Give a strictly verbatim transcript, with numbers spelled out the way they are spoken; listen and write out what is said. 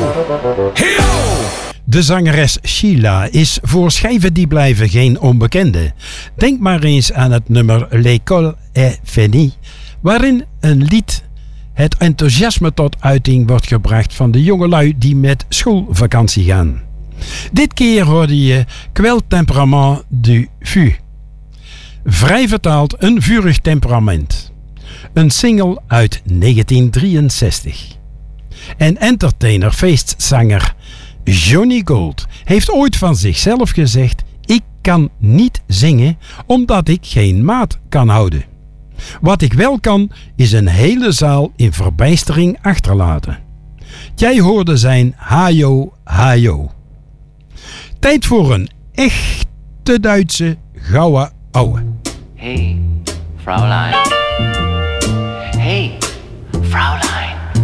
De zangeres Sheila is voor schijven die blijven geen onbekende. Denk maar eens aan het nummer L'école est finie, waarin een lied het enthousiasme tot uiting wordt gebracht van de jongelui die met schoolvakantie gaan. Dit keer hoorde je Quel temperament du fut. Vrij vertaald een vurig temperament. Een single uit negentien drieënzestig. En entertainer, feestzanger Johnny Gold heeft ooit van zichzelf gezegd: ik kan niet zingen omdat ik geen maat kan houden. Wat ik wel kan, is een hele zaal in verbijstering achterlaten. Jij hoorde zijn Hajo Hajo. Tijd voor een echte Duitse gouden ouwe. Hey, Fraulein. Hey, Fraulein.